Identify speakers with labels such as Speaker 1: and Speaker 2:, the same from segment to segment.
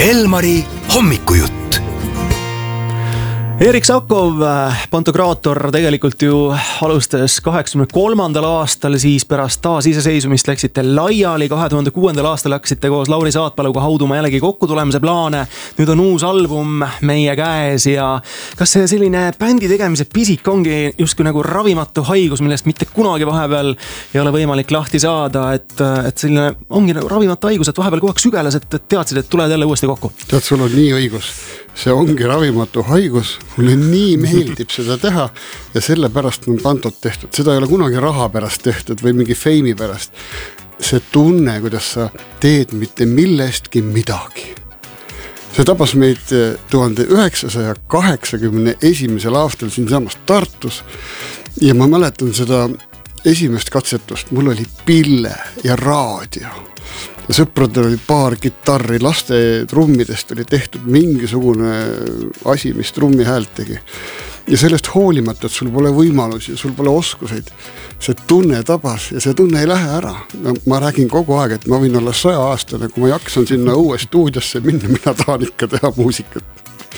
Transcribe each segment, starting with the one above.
Speaker 1: Elmari hommikujutt.
Speaker 2: Erik Sakov, Pantokraator, tegelikult ju alustas 83. aastal, siis pärast taasiseseisumist läksite laiali, 2006. aastal hakkasite koos Lauri Saatpaluga hauduma jällegi kokkutulemise plaane. Nüüd on uus album meie käes ja kas see selline bändi tegemise pisik ongi justkui nagu ravimatu haigus, millest mitte kunagi vahepeal ei ole võimalik lahti saada, et selline ongi nagu ravimatu haigus, et vahepeal kogu aeg sügeles, et teadsid, et tuled jälle uuesti kokku?
Speaker 3: Tead, sul on nii õigus. See ongi ravimatu haigus, mulle nii meeldib seda teha ja sellepärast on Pantot tehtud. Seda ei ole kunagi raha pärast tehtud või mingi feimi pärast. See tunne, kuidas sa teed mitte millestki midagi. See tabas meid 1981. aastal siinsamas Tartus ja ma mäletan seda esimest katsetust. Mul oli pille ja raadio. Sõpradel oli paar kitarri, laste trummidest oli tehtud mingisugune asi, mis trummi häält tegi. Ja sellest hoolimata, et sul pole võimalusi, sul pole oskuseid, see tunne tabas ja see tunne ei lähe ära. Ma räägin kogu aeg, et ma võin olla 100-aastane, kui ma jaksan sinna uue stuudiosse minna, mina tahan ikka teha muusikat.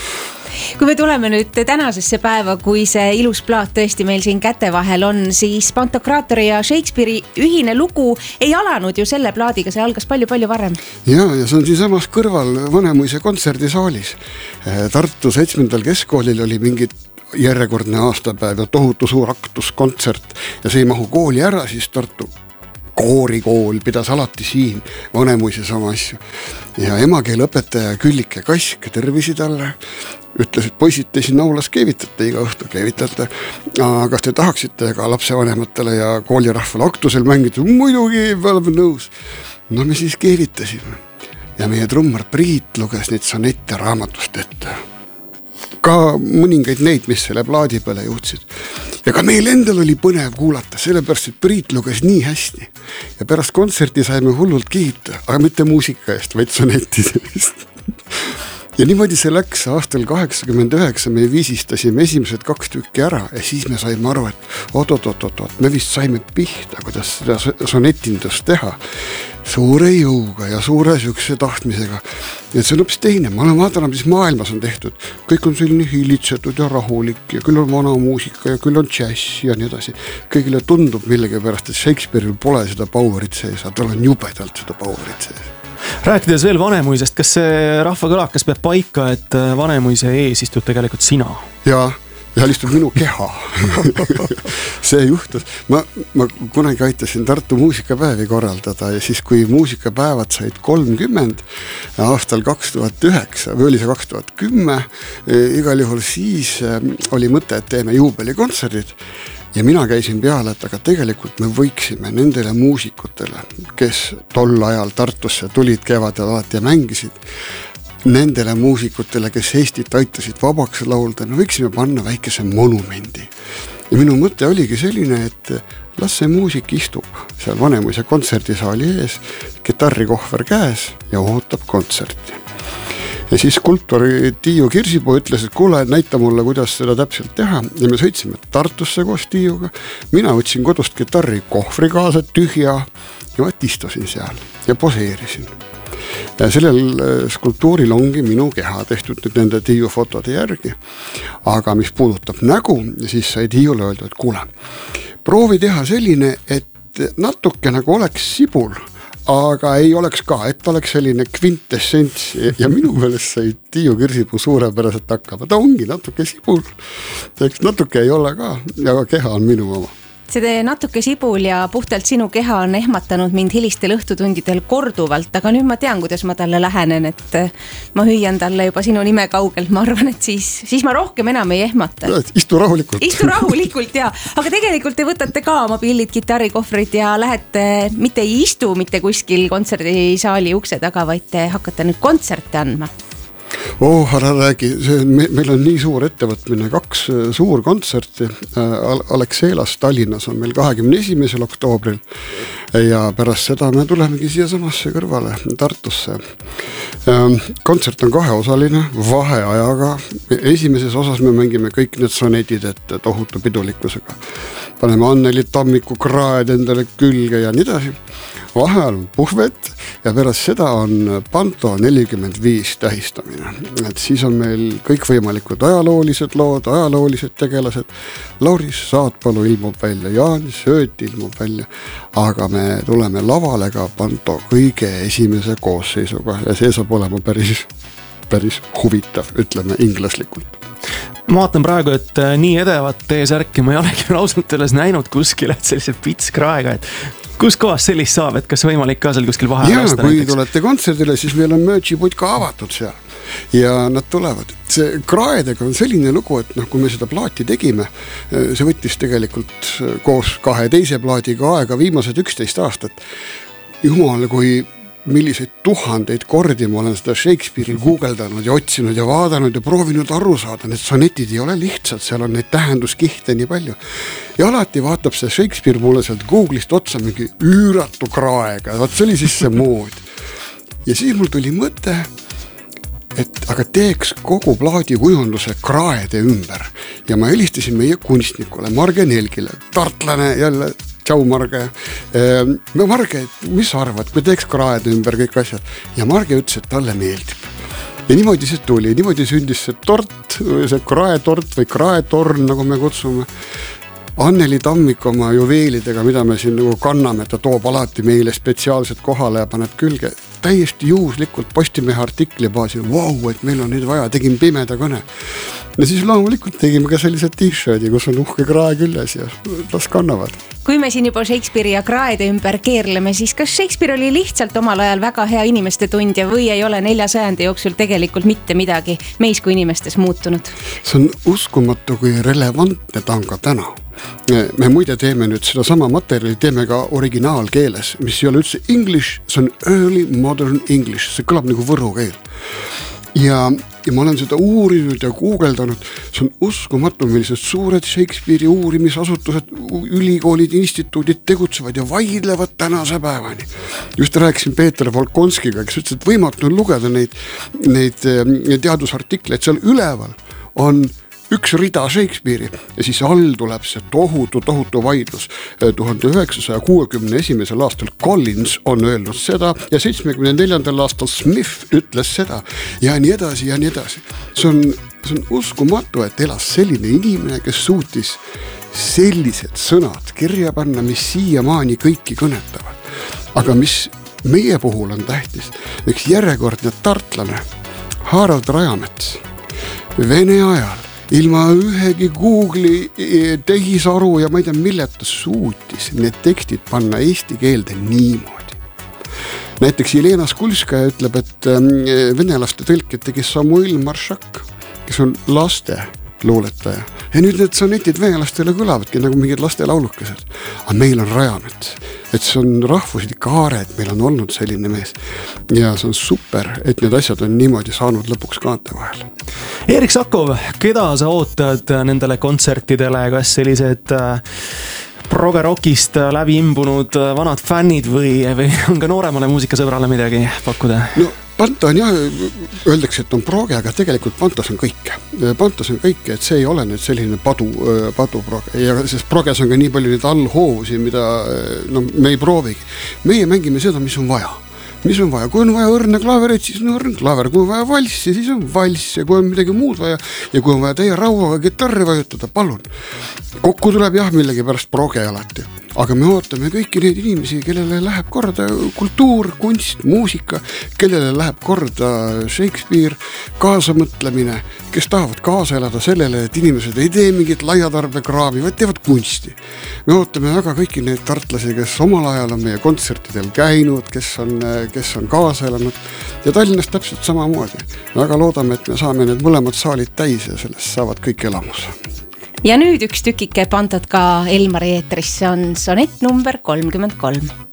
Speaker 4: Kui me tuleme nüüd tänasesse päeva, kui see ilus plaat tõesti meil siin käte vahel on, siis Pantokraatori ja Shakespeare'i ühine lugu ei alanud ju selle plaadiga, see algas palju-palju varem. Ja
Speaker 3: see on siin samas kõrval Vanemuise kontserdisaalis. Tartu 7. keskkoolil oli mingid järjekordne aastapäev ja tohutu suur aktuskontsert ja see ei mahu kooli ära, siis Tartu koorikool pidas alati siin Vanemuise sama asju. Ja emakeeleõpetaja Küllike Kask, tervisi talle, ütles, et poisid te siin aulas keevitate iga õhtu, keevitate. Kas te tahaksite ka lapsevanematele ja koolirahvale aktusel mängida? Muidugi, me oleme nõus. No me siis keevitasime. Ja meie trummar Priit luges neid sonette raamatust ette. Ka mõningaid neid, mis selle plaadi peale jõudsid. Ja ka meil endal oli põnev kuulata, sellepärast, et Priit luges nii hästi. Ja pärast kontserti saime hullult kiita, aga mitte muusika eest, vaid sonettide eest. Ja niimoodi see läks aastal 89, me viisistasime esimesed 2 tükki ära ja siis me saime aru, et oot, me vist saime pihta, kuidas seda sonettindust teha suure jõuga ja suure sükse tahtmisega. Ja see on hoopis teine, ma olen vaadanud, mis maailmas on tehtud. Kõik on selline hiilitsetud ja rahulik ja küll on vana muusika ja küll on džäss ja nii edasi. Kõigile tundub millegi pärast, et Shakespeare'il pole seda powerit sees, aga tal on jubedalt seda powerit sees.
Speaker 2: Rääkides veel Vanemuisest, kas see rahvakõlakas peab paika, et Vanemuise ees istud tegelikult sina?
Speaker 3: Ja istub minu keha. See juhtus. Ma kunagi aitasin Tartu muusikapäevi korraldada ja siis kui muusikapäevad said 30 aastal 2009 või oli see 2010, igal juhul siis oli mõte, et teeme juubelikontserdid. Ja mina käisin peale, et aga tegelikult me võiksime nendele muusikutele, kes tol ajal Tartusse tulid kevadel alati ja mängisid, nendele muusikutele, kes Eestit aitasid vabaks laulda, me võiksime panna väikese monumendi. Ja minu mõte oligi selline, et las see muusik istub seal Vanemuise kontserdisaali ees, kitarrikohver käes ja ootab kontserti. Ja siis skulptori Tiiu Kirsipuu ütles, et kuule, näita mulle, kuidas seda täpselt teha. Ja me sõitsime Tartusse koos Tiiuga. Mina võtsin kodust kitarri kohvri kaasa tühja ja ma istusin seal ja poseerisin. Ja sellel skulptuuril ongi minu keha tehtud nüüd nende Tiiu fotode järgi. Aga mis puudutab nägu, siis sai Tiiule öelda, et kuule, proovi teha selline, et natuke nagu oleks sibul, aga ei oleks ka, et oleks selline kvintessents ja minu meelest sai Tiiu Kirsipuu suurepäraselt hakkama. Ta ongi natuke sibul, natuke ei ole ka, aga keha on minu oma.
Speaker 4: See natuke sibul ja puhtalt sinu keha on ehmatanud mind hilistel õhtutundidel korduvalt, aga nüüd ma tean, kuidas ma talle lähenen, et ma hüüan talle juba sinu nime kaugelt, ma arvan, et siis ma rohkem enam ei ehmata.
Speaker 3: Istu rahulikult.
Speaker 4: Istu rahulikult, jaa. Aga tegelikult te võtate ka oma pillid, kitarrikohvrid ja lähete, mitte ei istu mitte kuskil kontserdisaali ukse taga, vaid te hakkate nüüd kontserte andma.
Speaker 3: Ära räägi, meil on nii suur ettevõtmine, 2 suur kontserti. Alexelas Tallinnas on meil 21. oktoobril ja pärast seda me tulemegi siia samasse kõrvale Tartusse. Kontsert on 2-osaline, vaheajaga. Esimeses osas me mängime kõik need sonetid ette tohutu pidulikkusega. Paneme Anneli Tammiku kraed endale külge ja nii edasi. vahel on puhvet ja pärast seda on Panto 45 tähistamine. Et siis on meil kõikvõimalikud ajaloolised lood, ajaloolised tegelased. Lauris Saatpalu ilmub välja, Jaan Sööt ilmub välja, aga me tuleme lavale ka Panto kõige esimese koosseisuga ja see saab olema päris huvitav, ütleme inglaslikult.
Speaker 2: Ma vaatan praegu, et nii edevat T-särki ma ei olegi ausalt üles näinud kuskil, et sellised pitskraega, et kus kohas sellist saab, et kas võimalik ka seal kuskil vahe
Speaker 3: lasta? Kui tulete kontserdile, siis meil on merch'i-putt ka avatud seal ja nad tulevad. See kraedega on selline lugu, et kui me seda plaati tegime, see võttis tegelikult koos 2 teise plaadiga aega viimased 11 aastat. Jumal, kui milliseid tuhandeid kordi ma olen seda Shakespeare'i guugeldanud ja otsinud ja vaadanud ja proovinud aru saada. Need sonetid ei ole lihtsalt, seal on neid tähenduskihte nii palju. Ja alati vaatab see Shakespeare mulle sealt Google'ist otsa mingi üüratu kraega. Vaat see oli siis see mood. Ja siis mul tuli mõte, et aga teeks kogu plaadi kujunduse kraede ümber. Ja ma helistasin meie kunstnikule, Marge Nelgile, tartlane jälle. Tšau Marge. Marge, mis sa arvad, kui teeks kraede ümber kõik asjad? Ja Marge ütles, et talle meeldib. Ja niimoodi see tuli, niimoodi sündis see tort, see kraetort või kraetorn, nagu me kutsume. Anneli Tammik oma juveelidega, mida me siin nagu kanname, ta toob alati meile spetsiaalselt kohale ja paneb külge. Täiesti juhuslikult Postimehe artikli baasil, et meil on nüüd vaja, tegin pimeda kõne. Ja siis loomulikult tegime ka sellise t-shirti, kus on uhke krae küljes ja las kannavad.
Speaker 4: Kui me siin juba Shakespeare'i ja kraede ümber keerleme, siis kas Shakespeare oli lihtsalt omal ajal väga hea inimeste tundja või ei ole 400 jooksul tegelikult mitte midagi meis kui inimestes muutunud?
Speaker 3: See on uskumatu, kui relevantne ta on ka täna. Me muide teeme nüüd seda sama materjali, teeme ka originaalkeeles, mis ei ole üldse English, see on early modern English, see kõlab nagu võru keel. Ja ma olen seda uurinud ja guugeldanud, see on uskumatu, millised suured Shakespeare'i uurimisasutused, ülikoolid, instituudid tegutsevad ja vaidlevad tänase päevani. Just rääkisin Peeter Volkonskiga, kes ütles, et võimatu on lugeda neid teadusartikleid, seal üleval on üks rida Shakespeare'i ja siis all tuleb see tohutu vaidlus. 1961. aastal Collins on öelnud seda ja 74. aastal Smith ütles seda ja nii edasi ja nii edasi. See on uskumatu, et elas selline inimene, kes suutis sellised sõnad kirja panna, mis siiamaani kõiki kõnetavad. Aga mis meie puhul on tähtis, üks järjekordne tartlane, Harald Rajamets, Vene ajal, ilma ühegi Google'i tehisaru ja ma ei tea, milleta suutis need tekstid panna eesti keelde niimoodi. Näiteks Jelena Skulskaja ütleb, et venelaste tõlked tegi Samuel Maršak, kes on laste luuletaja. Ja nüüd need sonetid venelastele kõlavadki nagu mingid laste laulukesed. Aga meil on Rajamets, et see on rahvuslik aare, et meil on olnud selline mees. Ja see on super, et need asjad on niimoodi saanud lõpuks kaante vahel.
Speaker 2: Erik Sakov, keda sa ootad nendele kontsertidele, kas sellised progerokist läbi imbunud vanad fännid või on ka nooremale muusikasõbrale midagi pakkuda?
Speaker 3: No Panto on jah, öeldakse, et on proge, aga tegelikult Pantos on kõike. Pantos on kõike, et see ei ole nüüd selline padu proge. Ja sest proges on ka nii palju neid allhoovusi, mida me ei proovigi. Meie mängime seda, mis on vaja. Mis on vaja? Kui on vaja õrne klaaverit, siis on õrne klaaver. Kui on vaja valssi, siis on valss. Ja kui on midagi muud vaja ja kui on vaja teie rauaga gitarri vajutada, palun. Kokku tuleb jah millegi pärast proge alati. Aga me ootame kõiki neid inimesi, kellele läheb korda kultuur, kunst, muusika, kellele läheb korda Shakespeare, kaasamõtlemine, kes tahavad kaasa elada sellele, et inimesed ei tee mingit laiatarbekraami, vaid teevad kunsti. Me ootame väga kõiki neid tartlasi, kes omal ajal on meie kontsertidel käinud, kes on kaasa elanud ja Tallinnas täpselt samamoodi. Väga loodame, et me saame need mõlemad saalid täis ja sellest saavad kõik elamus.
Speaker 4: Ja nüüd üks tükike Pantot ka Elmari eetris, see on sonett number 33.